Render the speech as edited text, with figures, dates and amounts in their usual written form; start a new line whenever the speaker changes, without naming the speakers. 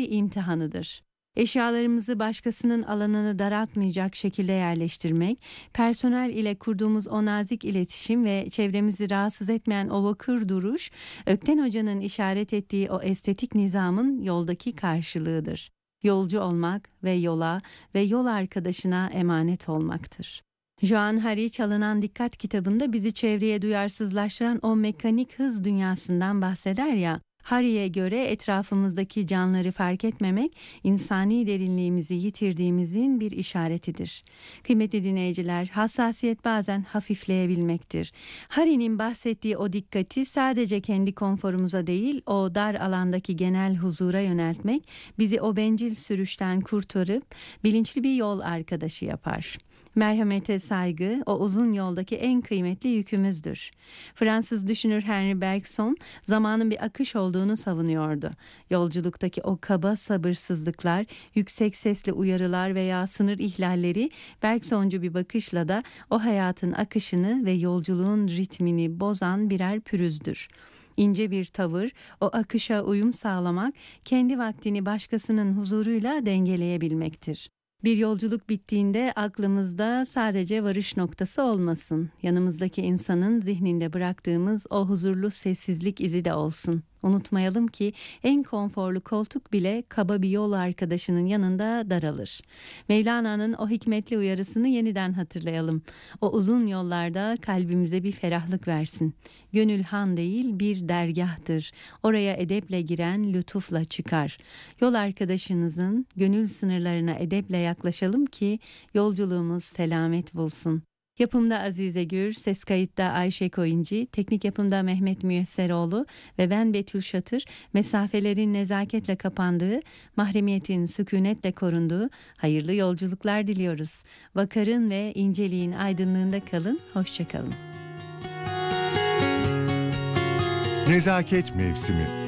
bir imtihanıdır. Eşyalarımızı başkasının alanını daraltmayacak şekilde yerleştirmek, personel ile kurduğumuz o nazik iletişim ve çevremizi rahatsız etmeyen o vakır duruş, Ökten Hoca'nın işaret ettiği o estetik nizamın yoldaki karşılığıdır. Yolcu olmak ve yola ve yol arkadaşına emanet olmaktır. Joan Hari Çalınan Dikkat kitabında bizi çevreye duyarsızlaştıran o mekanik hız dünyasından bahseder ya, Hari'ye göre etrafımızdaki canlıları fark etmemek, insani derinliğimizi yitirdiğimizin bir işaretidir. Kıymetli dinleyiciler, hassasiyet bazen hafifleyebilmektir. Hari'nin bahsettiği o dikkati sadece kendi konforumuza değil, o dar alandaki genel huzura yöneltmek, bizi o bencil sürüşten kurtarıp bilinçli bir yol arkadaşı yapar. Merhamete saygı o uzun yoldaki en kıymetli yükümüzdür. Fransız düşünür Henri Bergson zamanın bir akış olduğunu savunuyordu. Yolculuktaki o kaba sabırsızlıklar, yüksek sesli uyarılar veya sınır ihlalleri Bergsoncu bir bakışla da o hayatın akışını ve yolculuğun ritmini bozan birer pürüzdür. İnce bir tavır, o akışa uyum sağlamak, kendi vaktini başkasının huzuruyla dengeleyebilmektir. Bir yolculuk bittiğinde aklımızda sadece varış noktası olmasın. Yanımızdaki insanın zihninde bıraktığımız o huzurlu sessizlik izi de olsun. Unutmayalım ki en konforlu koltuk bile kaba bir yol arkadaşının yanında daralır. Mevlana'nın o hikmetli uyarısını yeniden hatırlayalım. O uzun yollarda kalbimize bir ferahlık versin. Gönül han değil bir dergahtır. Oraya edeple giren lütufla çıkar. Yol arkadaşınızın gönül sınırlarına edeple yaklaşalım ki yolculuğumuz selamet bulsun. Yapımda Azize Gür, ses kayıtta Ayşe Koyuncu, teknik yapımda Mehmet Müyesseroğlu ve ben Betül Şatır, mesafelerin nezaketle kapandığı, mahremiyetin sükunetle korunduğu hayırlı yolculuklar diliyoruz. Vakarın ve inceliğin aydınlığında kalın, hoşça kalın.
Nezaket mevsimi.